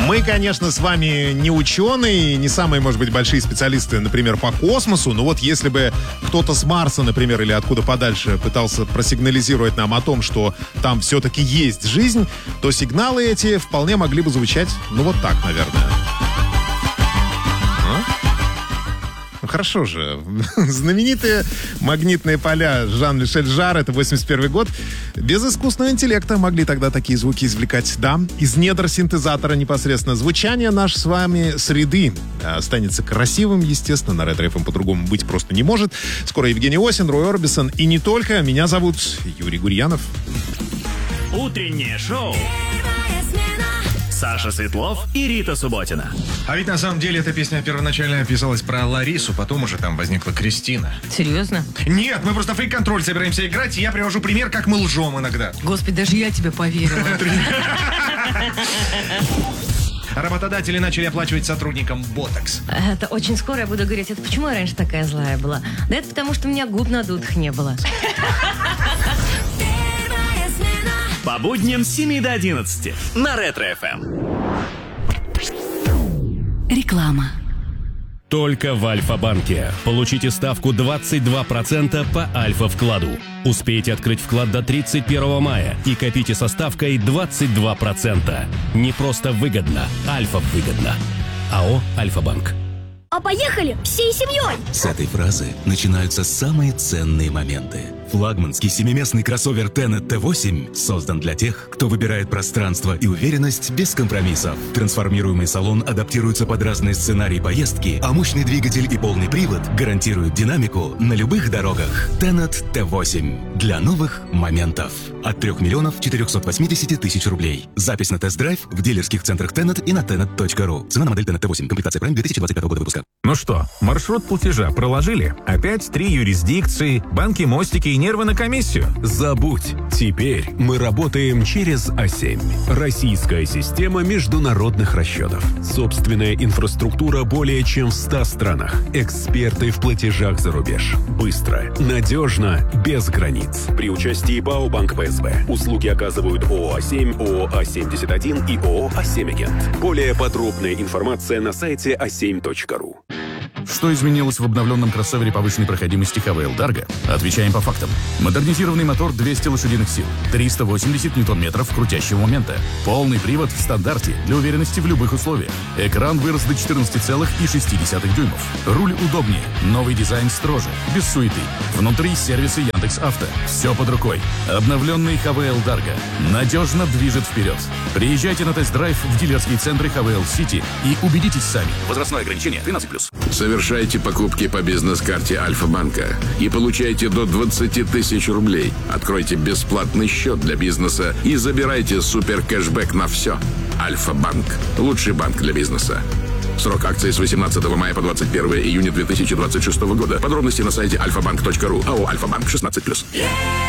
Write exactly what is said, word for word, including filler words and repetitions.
Мы, конечно, с вами не ученые, не самые, может быть, большие специалисты, например, по космосу, но вот если бы кто-то с Марса, например, или откуда подальше пытался просигнализировать нам о том, что там все-таки есть жизнь, то сигналы эти вполне могли бы звучать, ну, вот так, наверное. Хорошо же. Знаменитые магнитные поля Жан-Мишель Жар, это восемьдесят первый год. Без искусственного интеллекта могли тогда такие звуки извлекать. Да, из недр синтезатора непосредственно. Звучание наше с вами среды останется красивым, естественно. На Ретро эф эм по-другому быть просто не может. Скоро Евгений Осин, Рой Орбисон и не только. Меня зовут Юрий Гурьянов. Утреннее шоу. Саша Светлов и Рита Субботина. А ведь на самом деле эта песня первоначально писалась про Ларису, потом уже там возникла Кристина. Серьезно? Нет, мы просто фейк-контроль собираемся играть, и я привожу пример, как мы лжем иногда. Господи, даже я тебе поверила. Работодатели начали оплачивать сотрудникам ботокс. Это очень скоро я буду говорить, это почему я раньше такая злая была? Да это потому, что у меня губ надутых не было. По будням с семи до одиннадцати на Ретро эф эм. Реклама. Только в Альфа-банке. Получите ставку двадцать два процента по Альфа-вкладу. Успейте открыть вклад до тридцать первого мая и копите со ставкой двадцать два процента. Не просто выгодно, Альфа-выгодно. АО «Альфа-банк». А поехали всей семьей! С этой фразы начинаются самые ценные моменты. Флагманский семиместный кроссовер Tenet ти восемь создан для тех, кто выбирает пространство и уверенность без компромиссов. Трансформируемый салон адаптируется под разные сценарии поездки, а мощный двигатель и полный привод гарантируют динамику на любых дорогах. Tenet ти восемь. Для новых моментов. От трех миллионов четырехсот восьмидесяти тысяч рублей. Запись на тест-драйв в дилерских центрах Tenet и на tenet точка ру. Цена на модель Tenet ти восемь. Комплектация Prime две тысячи двадцать пятого года выпуска. Ну что, маршрут платежа проложили? Опять три юрисдикции, банки, мостики и нервы на комиссию? Забудь. Теперь мы работаем через а семь. Российская система международных расчетов. Собственная инфраструктура более чем в ста странах. Эксперты в платежах за рубеж. Быстро, надежно, без границ. При участии ПАО «Банк пэ эс бэ». Услуги оказывают ООО «А семь», ООО «А семьдесят один» и ООО «А семь Агент». Более подробная информация на сайте а семь точка ру. Что изменилось в обновленном кроссовере повышенной проходимости ха вэ эл Dargo? Отвечаем по фактам. Модернизированный мотор двести лошадиных сил, триста восемьдесят ньютон-метров крутящего момента, полный привод в стандарте для уверенности в любых условиях. Экран вырос до четырнадцати целых шести десятых дюймов. Руль удобнее, новый дизайн строже, без суеты. Внутри сервисы Яндекс.Авто. Все под рукой. Обновленный ха вэ эл Dargo надежно движет вперед. Приезжайте на тест-драйв в дилерские центры ха вэ эл City и убедитесь сами. Возрастное ограничение тринадцать плюс. Совершайте покупки по бизнес-карте Альфа-банка и получайте до двадцати тысяч рублей. Откройте бесплатный счет для бизнеса и забирайте супер кэшбэк на все. Альфа-банк. Лучший банк для бизнеса. Срок акции с восемнадцатого мая по двадцать первое июня две тысячи двадцать шестого года. Подробности на сайте альфа банк точка ру. АО «Альфа-банк» шестнадцать плюс.